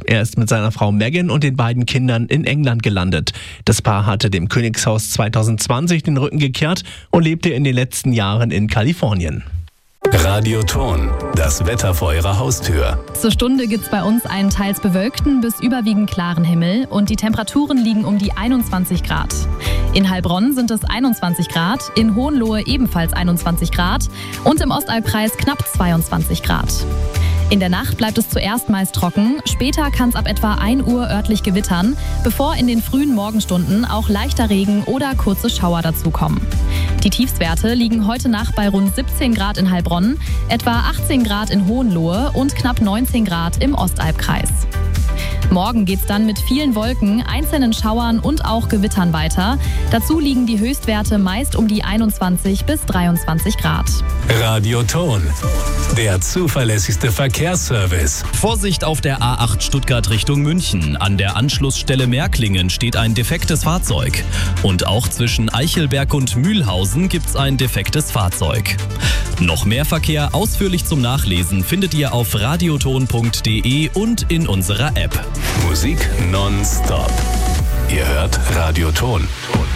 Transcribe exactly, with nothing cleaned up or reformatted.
Er ist mit seiner Frau Meghan und den beiden Kindern in England gelandet. Das Paar hatte dem Königshaus zwanzig zwanzig den Rücken gekehrt und lebte in den letzten Jahren in Kalifornien. Radioton, das Wetter vor Ihrer Haustür. Zur Stunde gibt es bei uns einen teils bewölkten bis überwiegend klaren Himmel und die Temperaturen liegen um die einundzwanzig Grad. In Heilbronn sind es einundzwanzig Grad, in Hohenlohe ebenfalls einundzwanzig Grad und im Ostalbkreis knapp zweiundzwanzig Grad. In der Nacht bleibt es zuerst meist trocken, später kann es ab etwa ein Uhr örtlich gewittern, bevor in den frühen Morgenstunden auch leichter Regen oder kurze Schauer dazukommen. Die Tiefstwerte liegen heute Nacht bei rund siebzehn Grad in Heilbronn, etwa achtzehn Grad in Hohenlohe und knapp neunzehn Grad im Ostalbkreis. Morgen geht's dann mit vielen Wolken, einzelnen Schauern und auch Gewittern weiter. Dazu liegen die Höchstwerte meist um die einundzwanzig bis dreiundzwanzig Grad. Radioton, der zuverlässigste Verkehrsservice. Vorsicht auf der A acht Stuttgart Richtung München. An der Anschlussstelle Märklingen steht ein defektes Fahrzeug. Und auch zwischen Eichelberg und Mühlhausen gibt's ein defektes Fahrzeug. Noch mehr Verkehr ausführlich zum Nachlesen findet ihr auf radioton punkt de und in unserer App. Musik nonstop. Ihr hört Radioton.